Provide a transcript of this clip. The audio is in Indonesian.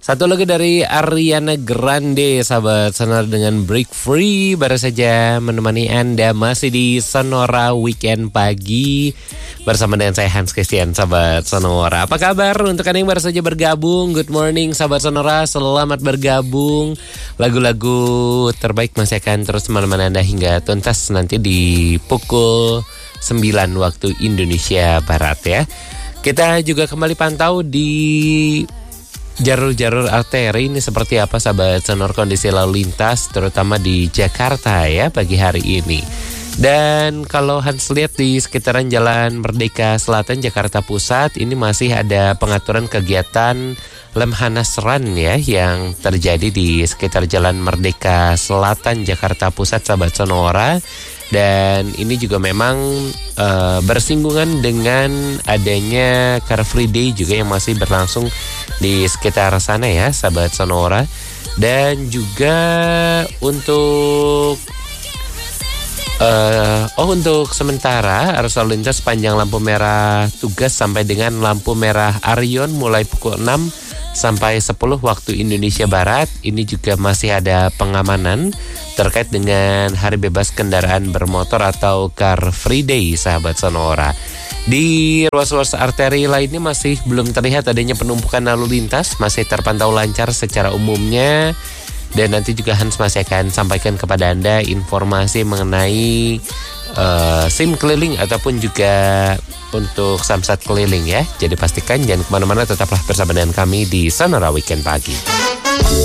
Satu lagu dari Ariana Grande, sahabat Sonora dengan Break Free. Baru saja menemani Anda masih di Sonora Weekend Pagi bersama dengan saya Hans Christian, sahabat Sonora. Apa kabar untuk Anda yang baru saja bergabung? Good morning sahabat Sonora, selamat bergabung. Lagu-lagu terbaik masih akan terus menemani Anda hingga tuntas nanti di pukul 9 waktu Indonesia Barat ya. Kita juga kembali pantau di jalur-jalur arteri ini seperti apa sahabat Sonora, kondisi lalu lintas terutama di Jakarta ya pagi hari ini. Dan kalau Hans lihat di sekitaran Jalan Merdeka Selatan Jakarta Pusat ini masih ada pengaturan kegiatan Lemhanas Run ya yang terjadi di sekitar Jalan Merdeka Selatan Jakarta Pusat sahabat Sonora. Dan ini juga memang bersinggungan dengan adanya Car Free Day juga yang masih berlangsung di sekitar sana ya sahabat Sonora. Dan juga untuk untuk sementara arus lalu lintas sepanjang lampu merah Tugas sampai dengan lampu merah Arion mulai pukul 6 sampai 10 waktu Indonesia Barat. Ini juga masih ada pengamanan terkait dengan Hari Bebas Kendaraan Bermotor atau Car Free Day sahabat Sonora. Di ruas-ruas arteri lainnya masih belum terlihat adanya penumpukan lalu lintas, masih terpantau lancar secara umumnya. Dan nanti juga Hans masih akan sampaikan kepada Anda informasi mengenai SIM keliling ataupun juga untuk samsat keliling ya. Jadi pastikan jangan kemana-mana, tetaplah bersama dengan kami di Sonora Weekend Pagi.